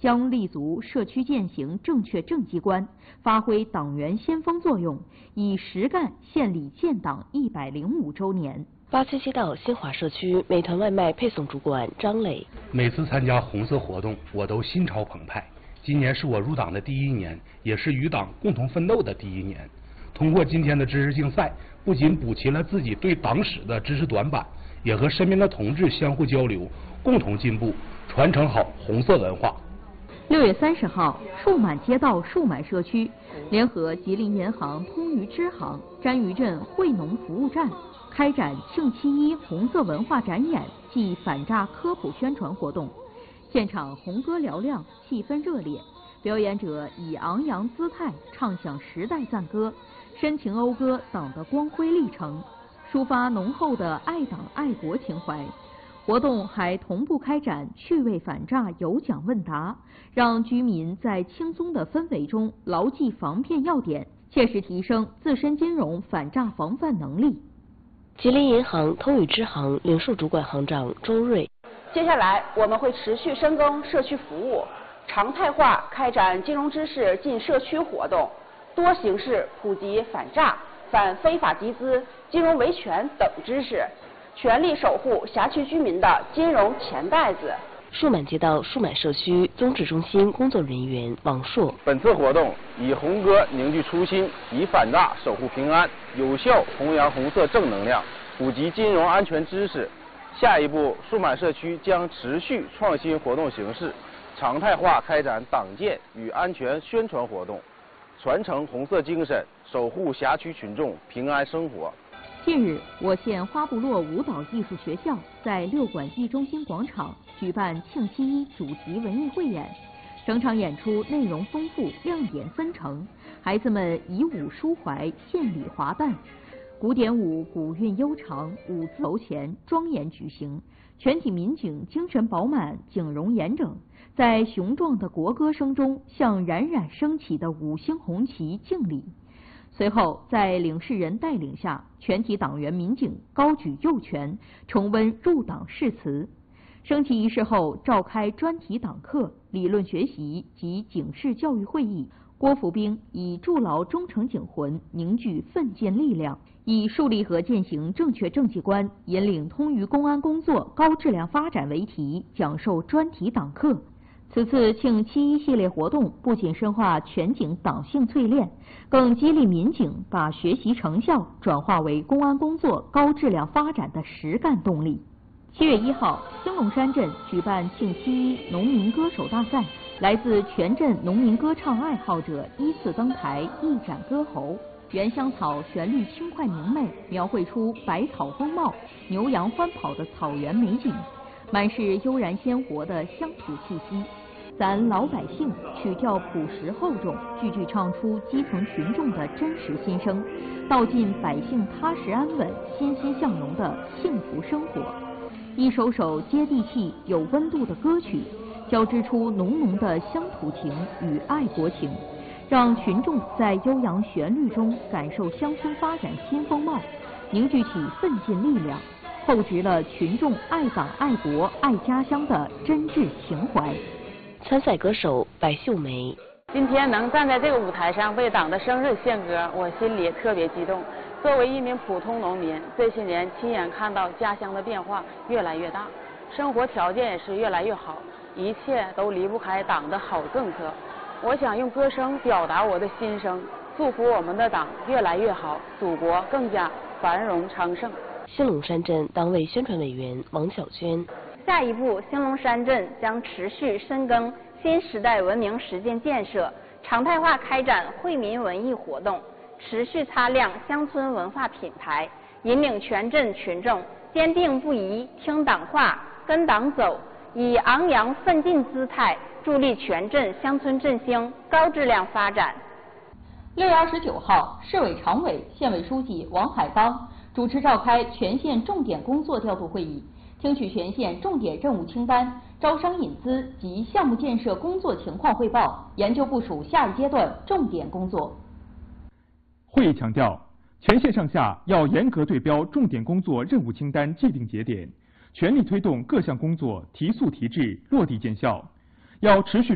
将立足社区践行正确正机关，发挥党员先锋作用，以实干献礼建党105周年。 八区街道新华社区美团外卖配送主管张磊： 每次参加红色活动，我都心潮澎湃。今年是我入党的第1年，也是与党共同奋斗的第1年。通过今天的知识竞赛，不仅补齐了自己对党史的知识短板，也和身边的同志相互交流，共同进步，传承好红色文化。 6月30号，数满街道数满社区联合吉林银行通榆支行、詹榆镇惠农服务站开展庆7·1红色文化展演暨反诈科普宣传活动。现场红歌嘹亮，气氛热烈，表演者以昂扬姿态唱响时代赞歌，深情讴歌党的光辉历程，抒发浓厚的爱党爱国情怀。活动还同步开展趣味反诈有奖问答，让居民在轻松的氛围中牢记防骗要点，切实提升自身金融反诈防范能力。 吉林银行通榆支行零售主管行长周瑞： 接下来我们会持续深耕社区服务，常态化开展金融知识进社区活动，多形式普及反诈、反非法集资、金融维权等知识，全力守护辖区居民的金融钱袋子。 数满街道数满社区综治中心工作人员王硕： 本次活动以红歌凝聚初心，以反诈守护平安，有效弘扬红色正能量，普及金融安全知识。下一步，数满社区将持续创新活动形式，常态化开展党建与安全宣传活动，传承红色精神，守护辖区群众平安生活。 近日，我县花部落舞蹈艺术学校在六管艺中心广场举办庆7·1主题文艺汇演，整场演出内容丰富，亮点纷呈，孩子们以舞抒怀，献礼华诞。古典舞古韵悠长，舞姿楼前，庄严举行。全体民警精神饱满，景容严整，在雄壮的国歌声中，向冉冉升起的5星红旗敬礼。随后，在领事人带领下，全体党员民警高举右拳，重温入党誓词。升旗仪式后，召开专题党课、理论学习及警示教育会议。郭福兵以筑牢忠诚警魂，凝聚奋进力量，以树立和践行正确政绩观，引领通榆公安工作高质量发展为题，讲授专题党课。此次庆7·1系列活动不仅深化全警党性淬炼，更激励民警把学习成效转化为公安工作高质量发展的实干动力。7月1号，兴隆山镇举办庆7·1农民歌手大赛，来自全镇农民歌唱爱好者依次登台，一展歌喉。原香草旋律轻快明媚，描绘出百草丰茂、牛羊欢跑的草原美景，满是悠然鲜活的乡土气息。咱老百姓曲调朴实厚重，句句唱出基层群众的真实心声，道尽百姓踏实安稳、欣欣向荣的幸福生活。一首首接地气、有温度的歌曲，交织出浓浓的乡土情与爱国情，让群众在悠扬旋律中感受乡村发展新风貌，凝聚起奋进力量，厚植了群众爱党爱国爱家乡的真挚情怀。 参赛歌手白秀梅： 今天能站在这个舞台上为党的生日献歌，我心里特别激动。作为一名普通农民，这些年亲眼看到家乡的变化越来越大，生活条件也是越来越好，一切都离不开党的好政策。我想用歌声表达我的心声，祝福我们的党越来越好，祖国更加繁荣昌盛。 兴隆山镇党委宣传委员王小娟： 下一步，兴隆山镇将持续深耕新时代文明实践建设，常态化开展惠民文艺活动，持续擦亮乡村文化品牌，引领全镇群众坚定不移听党话、跟党走，以昂扬奋进姿态助力全镇乡村振兴高质量发展。 6月29号，市委常委、县委书记王海邦主持召开全县重点工作调度会议，听取全县重点任务清单、招商引资及项目建设工作情况汇报，研究部署下一阶段重点工作。 会议强调，全县上下要严格对标重点工作任务清单既定节点，全力推动各项工作提速提质、落地见效，要持续